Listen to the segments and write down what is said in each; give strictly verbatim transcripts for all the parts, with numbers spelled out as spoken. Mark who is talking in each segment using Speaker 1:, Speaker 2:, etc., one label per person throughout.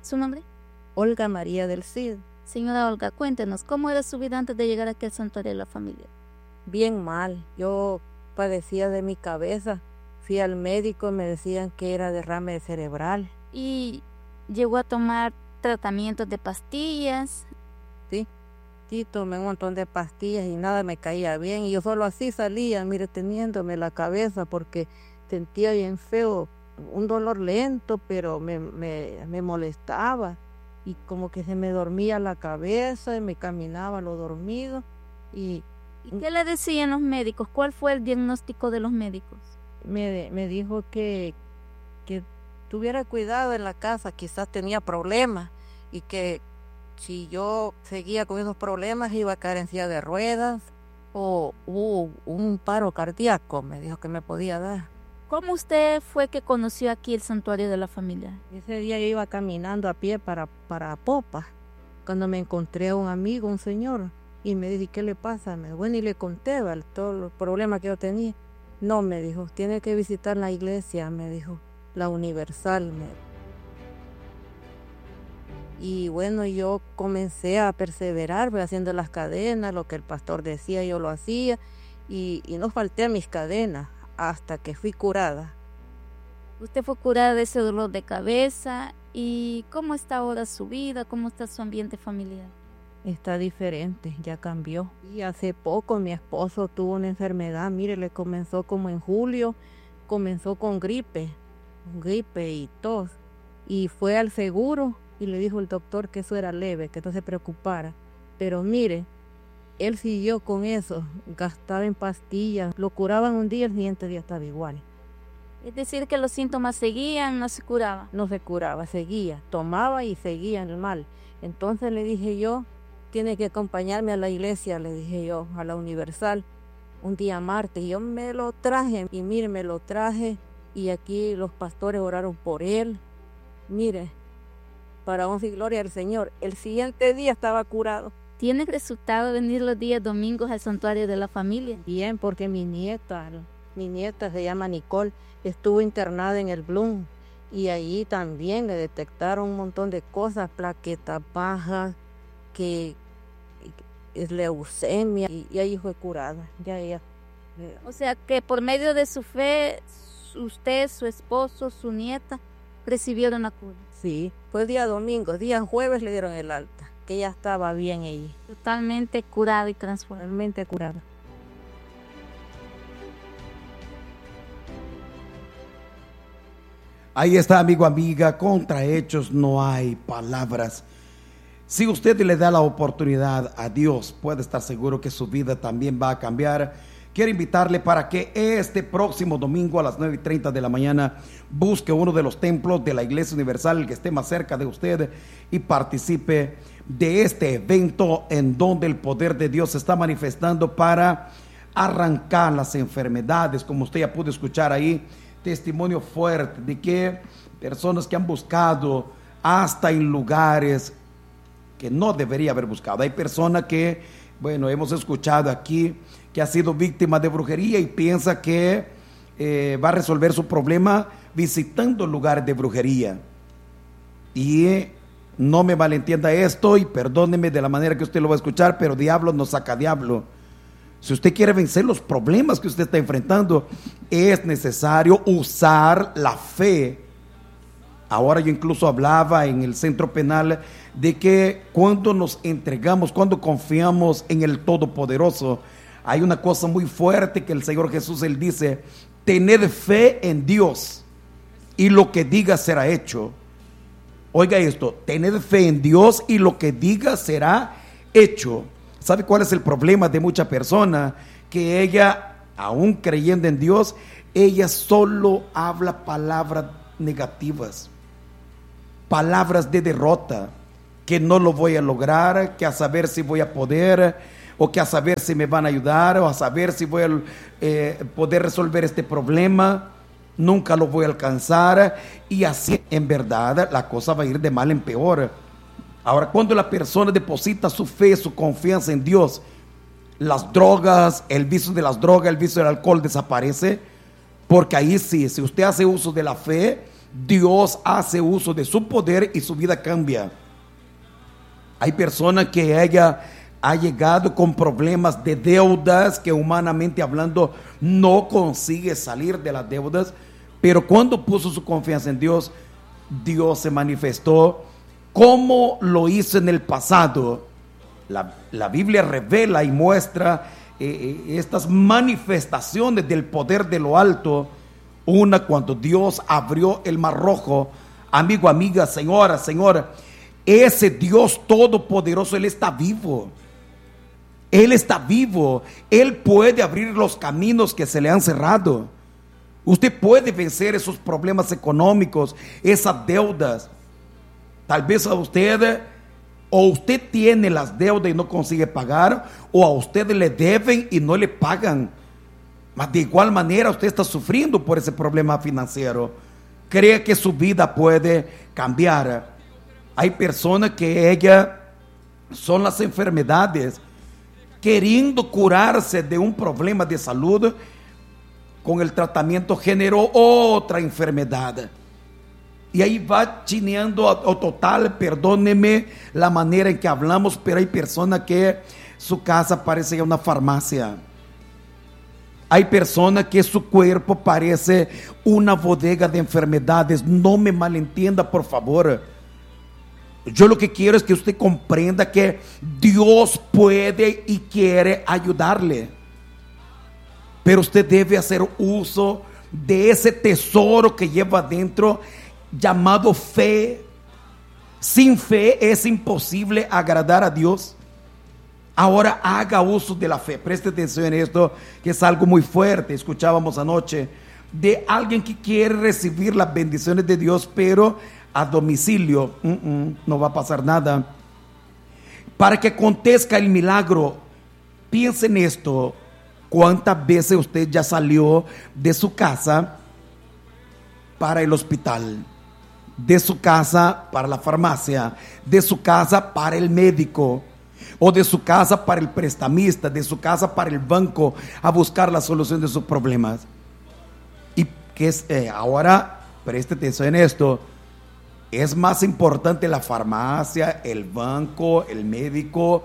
Speaker 1: ¿Su nombre?
Speaker 2: Olga María del Cid.
Speaker 1: Señora Olga, cuéntenos, ¿cómo era su vida antes de llegar aquí al Santuario de la Familia?
Speaker 2: Bien mal, yo padecía de mi cabeza. Fui al médico y me decían que era derrame cerebral.
Speaker 1: ¿Y llegó a tomar tratamientos de pastillas?
Speaker 2: Sí, sí, tomé un montón de pastillas y nada me caía bien. Y yo solo así salía, mire, teniéndome la cabeza porque sentía bien feo, un dolor lento, pero me, me, me molestaba. Y como que se me dormía la cabeza y me caminaba lo dormido. Y,
Speaker 1: ¿Y qué le decían los médicos? ¿Cuál fue el diagnóstico de los médicos?
Speaker 2: Me, me dijo que, que tuviera cuidado en la casa, quizás tenía problemas y que si yo seguía con esos problemas iba a caer en silla de ruedas o uh, un paro cardíaco, me dijo que me podía dar.
Speaker 1: ¿Cómo usted fue que conoció aquí el Santuario de la Familia?
Speaker 2: Ese día yo iba caminando a pie para, para Popa, cuando me encontré a un amigo, un señor, y me dije, ¿qué le pasa? Me, bueno, y le conté ¿vale? Todos los problemas que yo tenía. No, me dijo, tiene que visitar la iglesia, me dijo, la Universal. Me... Y bueno, yo comencé a perseverar, voy haciendo las cadenas, lo que el pastor decía, yo lo hacía, y, y no falté a mis cadenas hasta que fui curada.
Speaker 1: Usted fue curada de ese dolor de cabeza, ¿y cómo está ahora su vida? ¿Cómo está su ambiente familiar?
Speaker 2: Está diferente, ya cambió. Y hace poco mi esposo tuvo una enfermedad, mire, le comenzó como en julio, comenzó con gripe, gripe y tos. Y fue al seguro y le dijo el doctor que eso era leve, que no se preocupara. Pero mire, él siguió con eso, gastaba en pastillas, lo curaban un día, el siguiente día estaba igual.
Speaker 1: Es decir, que los síntomas seguían, no se curaba.
Speaker 2: No se curaba, seguía, tomaba y seguía el mal. Entonces le dije yo, tiene que acompañarme a la iglesia, le dije yo, a la Universal, un día martes. Y yo me lo traje, y mire, me lo traje, y aquí los pastores oraron por él. Mire, para honra y gloria del Señor, el siguiente día estaba curado.
Speaker 1: ¿Tiene resultado venir los días domingos al Santuario de la Familia?
Speaker 2: Bien, porque mi nieta, mi nieta se llama Nicole, estuvo internada en el Bloom, y ahí también le detectaron un montón de cosas, plaquetas bajas, que es leucemia, y, y ahí fue curada. Ya ella.
Speaker 1: O sea que por medio de su fe, usted, su esposo, su nieta, recibieron la cura.
Speaker 2: Sí, fue día domingo, día jueves le dieron el alta, que ya estaba bien ella.
Speaker 1: Totalmente curada y transformada.
Speaker 2: Totalmente curada.
Speaker 3: Ahí está, amigo, amiga, contra hechos no hay palabras. Si usted le da la oportunidad a Dios, puede estar seguro que su vida también va a cambiar. Quiero invitarle para que este próximo domingo a las nueve y treinta de la mañana busque uno de los templos de la Iglesia Universal que esté más cerca de usted y participe de este evento en donde el poder de Dios se está manifestando para arrancar las enfermedades. Como usted ya pudo escuchar ahí, testimonio fuerte de que personas que han buscado hasta en lugares que no debería haber buscado. Hay personas que, bueno, hemos escuchado aquí que ha sido víctima de brujería y piensa que eh, va a resolver su problema visitando lugares de brujería. Y no me malentienda esto y perdóneme de la manera que usted lo va a escuchar, pero diablo no saca diablo. Si usted quiere vencer los problemas que usted está enfrentando, es necesario usar la fe. Ahora yo incluso hablaba en el centro penal de que cuando nos entregamos, cuando confiamos en el Todopoderoso, hay una cosa muy fuerte que el Señor Jesús, Él dice, tened fe en Dios y lo que diga será hecho. Oiga esto, tened fe en Dios y lo que diga será hecho. ¿Sabe cuál es el problema de mucha persona? Que ella, aún creyendo en Dios, ella solo habla palabras negativas, palabras de derrota, que no lo voy a lograr, que a saber si voy a poder, o que a saber si me van a ayudar, o a saber si voy a eh, poder resolver este problema, nunca lo voy a alcanzar, y así en verdad la cosa va a ir de mal en peor. Ahora, cuando la persona deposita su fe, su confianza en Dios, las drogas, el vicio de las drogas, el vicio del alcohol desaparece, porque ahí sí, si usted hace uso de la fe, Dios hace uso de su poder y su vida cambia. Hay personas que ella ha llegado con problemas de deudas, que humanamente hablando no consigue salir de las deudas, pero cuando puso su confianza en Dios, Dios se manifestó como lo hizo en el pasado. La, la Biblia revela y muestra eh, eh, estas manifestaciones del poder de lo alto. Una, cuando Dios abrió el mar rojo. Amigo, amiga, señora, señora, ese Dios todopoderoso, Él está vivo. Él está vivo. Él puede abrir los caminos que se le han cerrado. Usted puede vencer esos problemas económicos, esas deudas. Tal vez a usted, o usted tiene las deudas y no consigue pagar, o a usted le deben y no le pagan. Mas de igual manera usted está sufriendo por ese problema financiero. Cree que su vida puede cambiar. Hay personas que ellas son las enfermedades, queriendo curarse de un problema de salud, con el tratamiento generó otra enfermedad. Y ahí va chineando o total, perdóneme la manera en que hablamos, pero hay personas que su casa parece una farmacia. Hay personas que su cuerpo parece una bodega de enfermedades. No me malentienda, por favor. Yo lo que quiero es que usted comprenda que Dios puede y quiere ayudarle. Pero usted debe hacer uso de ese tesoro que lleva adentro, llamado fe. Sin fe es imposible agradar a Dios. Ahora haga uso de la fe. Preste atención en esto, que es algo muy fuerte. Escuchábamos anoche de alguien que quiere recibir las bendiciones de Dios, pero a domicilio. Uh-uh, no va a pasar nada. Para que acontezca el milagro, piense en esto. ¿Cuántas veces usted ya salió de su casa para el hospital? De su casa para la farmacia, de su casa para el médico, o de su casa para el prestamista, de su casa para el banco, a buscar la solución de sus problemas. Y que es, eh, ahora, preste atención en esto, es más importante la farmacia, el banco, el médico,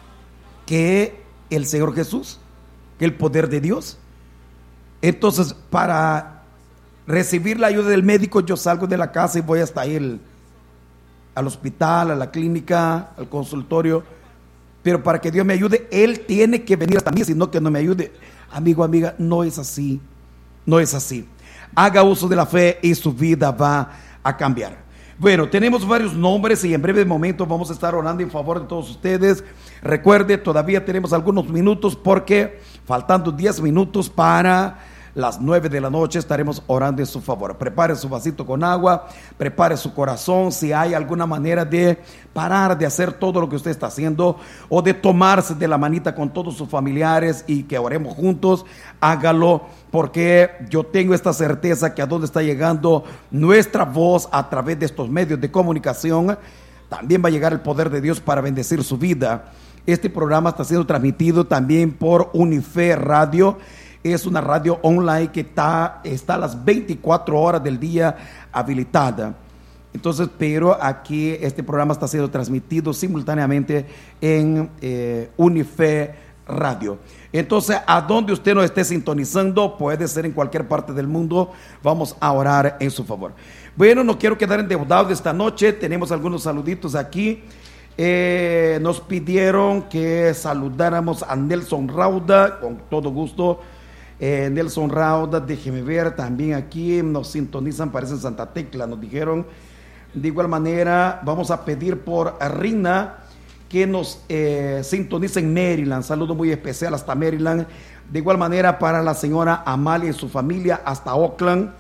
Speaker 3: que el Señor Jesús, que el poder de Dios. Entonces, para recibir la ayuda del médico, yo salgo de la casa y voy hasta ahí, al hospital, a la clínica, al consultorio. Pero para que Dios me ayude, Él tiene que venir hasta mí, sino que no me ayude. Amigo, amiga, no es así. No es así. Haga uso de la fe y su vida va a cambiar. Bueno, tenemos varios nombres y en breve momento vamos a estar orando en favor de todos ustedes. Recuerde, todavía tenemos algunos minutos, porque faltando diez minutos para las nueve de la noche estaremos orando en su favor. Prepare su vasito con agua, prepare su corazón. Si hay alguna manera de parar de hacer todo lo que usted está haciendo, o de tomarse de la manita con todos sus familiares y que oremos juntos, hágalo, porque yo tengo esta certeza que a donde está llegando nuestra voz a través de estos medios de comunicación, también va a llegar el poder de Dios para bendecir su vida. Este programa está siendo transmitido también por Unife Radio. Es una radio online que está, está a las veinticuatro horas del día habilitada. Entonces, pero aquí este programa está siendo transmitido simultáneamente en eh, Unife Radio. Entonces, a donde usted nos esté sintonizando, puede ser en cualquier parte del mundo, vamos a orar en su favor. Bueno, no quiero quedar endeudado de esta noche. Tenemos algunos saluditos aquí. Eh, nos pidieron que saludáramos a Nelson Rauda, con todo gusto. Eh, Nelson Rauda, déjeme ver, también aquí nos sintonizan, parece en Santa Tecla, nos dijeron. De igual manera, vamos a pedir por Rina, que nos eh, sintoniza en Maryland. Saludo muy especial hasta Maryland. De igual manera, para la señora Amalia y su familia hasta Oakland.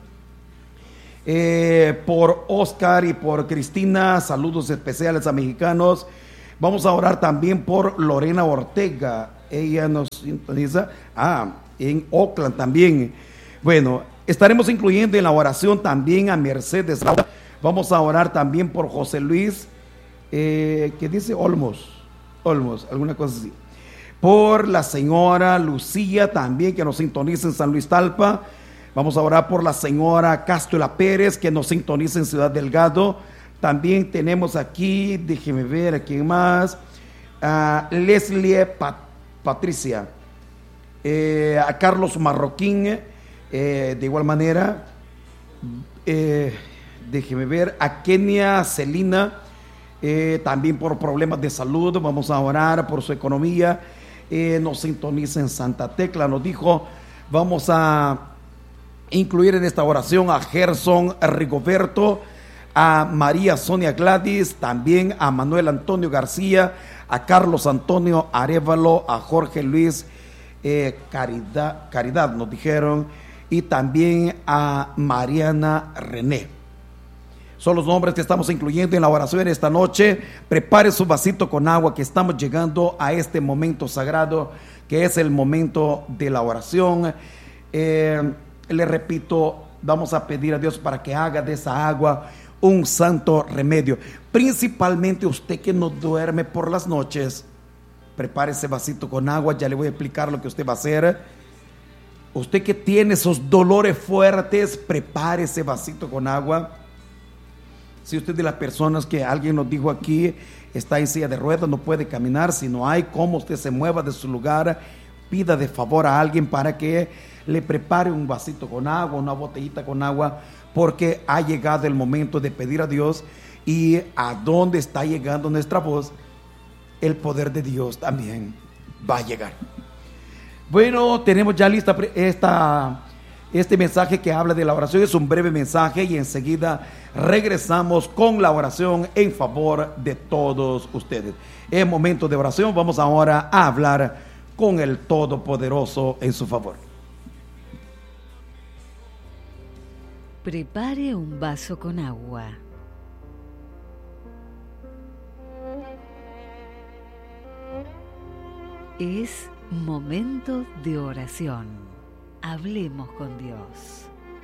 Speaker 3: Eh, por Oscar y por Cristina, saludos especiales a mexicanos. Vamos a orar también por Lorena Ortega. Ella nos sintoniza. Ah, en Oakland también. Bueno, estaremos incluyendo en la oración también a Mercedes. Vamos a orar también por José Luis, eh, que dice Olmos, Olmos, alguna cosa así. Por la señora Lucía también, que nos sintoniza en San Luis Talpa. Vamos a orar por la señora Cástula Pérez, que nos sintoniza en Ciudad Delgado. También tenemos aquí, déjeme ver, ¿a quién más? A Leslie Pat- Patricia, eh, a Carlos Marroquín, eh, de igual manera, eh, déjeme ver, a Kenia Celina, eh, también por problemas de salud. Vamos a orar por su economía. Eh, nos sintoniza en Santa Tecla, nos dijo. Vamos a incluir en esta oración a Gerson Rigoberto, a María Sonia Gladys, también a Manuel Antonio García, a Carlos Antonio Arevalo, a Jorge Luis eh, Caridad, Caridad nos dijeron, y también a Mariana René. Son los nombres que estamos incluyendo en la oración esta noche. Prepare su vasito con agua, que estamos llegando a este momento sagrado, que es el momento de la oración. Eh, le repito, vamos a pedir a Dios para que haga de esa agua un santo remedio. Principalmente usted que no duerme por las noches, prepare ese vasito con agua. Ya le voy a explicar lo que usted va a hacer. Usted que tiene esos dolores fuertes, prepare ese vasito con agua. Si usted de las personas que alguien nos dijo aquí está en silla de ruedas, no puede caminar, si no hay cómo usted se mueva de su lugar, pida de favor a alguien para que le prepare un vasito con agua, una botellita con agua, porque ha llegado el momento de pedir a Dios. Y a dónde está llegando nuestra voz, el poder de Dios también va a llegar. Bueno, tenemos ya lista esta, este mensaje que habla de la oración. Es un breve mensaje y enseguida regresamos con la oración en favor de todos ustedes. En momento de oración vamos ahora a hablar con el Todopoderoso en su favor.
Speaker 4: Prepare un vaso con agua. Es momento de oración. Hablemos con Dios.